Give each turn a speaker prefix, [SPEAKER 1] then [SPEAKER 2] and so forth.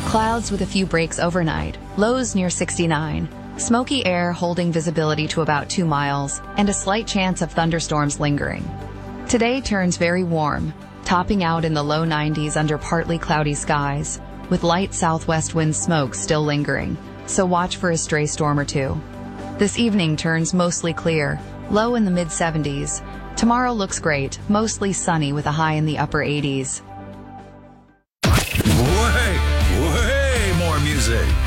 [SPEAKER 1] Clouds with a few breaks overnight, lows near 69. Smoky air holding visibility to about 2 miles, and a slight chance of thunderstorms lingering. Today turns very warm, topping out in the low 90s under partly cloudy skies, with light southwest wind smoke still lingering, so watch for a stray storm or two. This evening turns mostly clear, low in the mid-70s. Tomorrow looks great, mostly sunny with a high in the upper 80s.
[SPEAKER 2] Way more music.